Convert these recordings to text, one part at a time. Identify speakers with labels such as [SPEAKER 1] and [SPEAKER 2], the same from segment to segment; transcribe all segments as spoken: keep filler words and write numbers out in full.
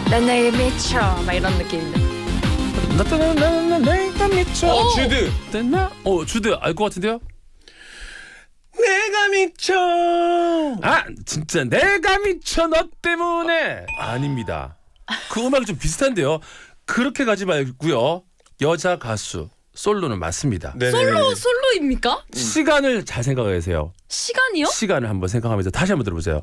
[SPEAKER 1] 난 내게 미쳐 막 이런 느낌인데.
[SPEAKER 2] 나나나나 내가 미쳐.
[SPEAKER 3] 어 주드.
[SPEAKER 2] 나. 어 주드 알 것 같은데요?
[SPEAKER 3] 내가 미쳐.
[SPEAKER 2] 아 진짜 내가 미쳐 너 때문에. 아닙니다. 그 음악이 좀 비슷한데요. 그렇게 가지 말고요. 여자 가수 솔로는 맞습니다.
[SPEAKER 3] 네네네.
[SPEAKER 1] 솔로 솔로입니까?
[SPEAKER 2] 시간을 잘 생각하세요.
[SPEAKER 1] 시간이요?
[SPEAKER 2] 시간을 한번 생각하면서 다시 한번 들어보세요.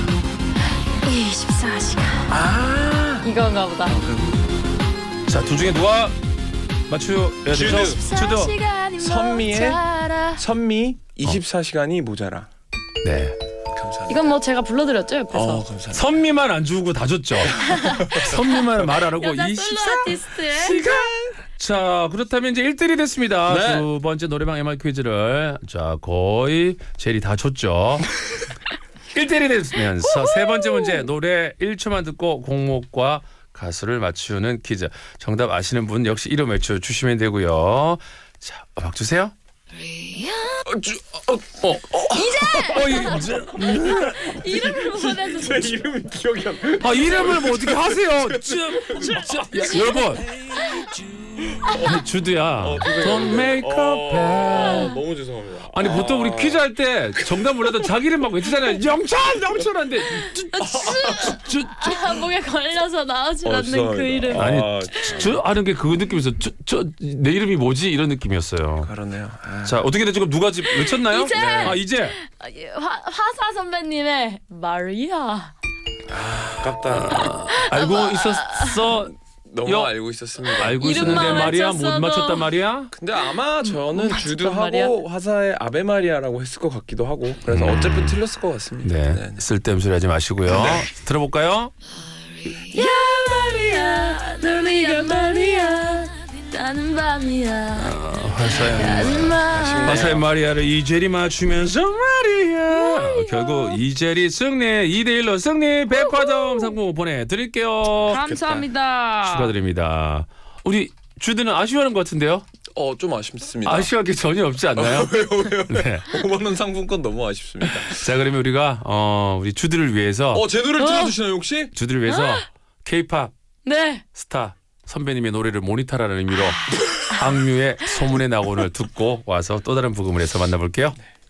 [SPEAKER 1] 이십사 시간.
[SPEAKER 3] 아.
[SPEAKER 1] 이건가 보다.
[SPEAKER 2] 자, 둘 중에 누가 맞추어야 되죠?
[SPEAKER 3] 주드.
[SPEAKER 2] 주드.
[SPEAKER 3] 선미의 선미 이십사 시간이 모자라.
[SPEAKER 2] 네.
[SPEAKER 3] 감사합니다.
[SPEAKER 1] 이건 뭐 제가 불러드렸죠 옆에서.
[SPEAKER 3] 어, 감사합니다.
[SPEAKER 2] 선미만 안 주고 다 줬죠. 선미만 말 안 하고
[SPEAKER 1] 여자 솔로
[SPEAKER 2] 이십사
[SPEAKER 1] 아티스트의
[SPEAKER 2] 시간. 자, 그렇다면 이제 일 대일이 됐습니다.
[SPEAKER 3] 네.
[SPEAKER 2] 두 번째 노래방 엠알 퀴즈를 자 거의 젤이 다 줬죠. 일 대일이 됐으면서 세 번째 문제 노래 일 초만 듣고 곡목과 가수를 맞추는 퀴즈. 정답 아시는 분 역시 이름 외쳐주시면 되고요. 자, 음악 주세요.
[SPEAKER 3] 어, 주, 어, 어, 어.
[SPEAKER 2] 어, 이제
[SPEAKER 1] 이름을 못 보내주세요.
[SPEAKER 3] 제 이름이 기억이 안 나.
[SPEAKER 2] 아 이름을 뭐 어떻게 하세요? 쯤, 쯤. 야, 여러분 어, 주드야. Don't make a
[SPEAKER 3] 어,
[SPEAKER 2] bad.
[SPEAKER 3] 너무 죄송합니다.
[SPEAKER 2] 아니 보통 우리 퀴즈 할 때 정답 몰라도 자기 이름 막 외치잖아요. 영철 영철 한데
[SPEAKER 1] 아, 목에 걸려서 나오질
[SPEAKER 3] 어,
[SPEAKER 1] 않는 그
[SPEAKER 3] 죄송합니다.
[SPEAKER 1] 이름.
[SPEAKER 2] 아니
[SPEAKER 3] 아,
[SPEAKER 2] 저 하는 게 그 느낌에서 저 내 이름이 뭐지 이런 느낌이었어요.
[SPEAKER 3] 그러네요. 아.
[SPEAKER 2] 자 어떻게 지금 누가 지금 외쳤나요?
[SPEAKER 1] 이제!
[SPEAKER 2] 아 이제
[SPEAKER 1] 아, 예, 화, 화사 선배님의 마리아.
[SPEAKER 3] 아깝다.
[SPEAKER 2] 알고 있었어.
[SPEAKER 3] 너무
[SPEAKER 2] 여-
[SPEAKER 3] 알고 있었습니다.
[SPEAKER 2] 알고
[SPEAKER 1] 이름만
[SPEAKER 2] 있었는데 말이야 못
[SPEAKER 1] 외쳤어도.
[SPEAKER 2] 맞췄단 말이야.
[SPEAKER 3] 근데 아마 저는
[SPEAKER 1] 맞췄단
[SPEAKER 3] 주드하고
[SPEAKER 1] 말이야.
[SPEAKER 3] 화사의 아베마리아라고 했을 것 같기도 하고 그래서
[SPEAKER 2] 음.
[SPEAKER 3] 어차피 틀렸을 것 같습니다.
[SPEAKER 2] 네,
[SPEAKER 3] 네, 네.
[SPEAKER 2] 쓸데없는 소리 하지 마시고요. 들어볼까요?
[SPEAKER 1] 야 마리아 너네가 마리아 나는 밤이야
[SPEAKER 2] 화사의
[SPEAKER 1] 하지마.
[SPEAKER 2] 화사의 마리아를 이재리 맞추면서 마리아. 어, 결국 이재리 승리 이 대 일로 승리. 백화점 상품 보내드릴게요.
[SPEAKER 1] 감사합니다.
[SPEAKER 2] 축하드립니다. 우리 주드는 아쉬워하는 것 같은데요?
[SPEAKER 3] 어, 좀 아쉽습니다.
[SPEAKER 2] 아쉬워할 게 전혀 없지 않나요?
[SPEAKER 3] 왜요, 왜요?
[SPEAKER 2] 네.
[SPEAKER 3] 오만 원 상품권 너무 아쉽습니다.
[SPEAKER 2] 자 그러면 우리가 어, 우리 주드를 위해서
[SPEAKER 3] 어, 제 노래를
[SPEAKER 1] 어?
[SPEAKER 3] 틀어주시나요 혹시?
[SPEAKER 2] 주드를 위해서 K-팝
[SPEAKER 1] 네.
[SPEAKER 2] 스타 선배님의 노래를 모니터라는 의미로 악뮤의 소문의 낙원을 듣고 와서 또 다른 부금을 해서 만나볼게요.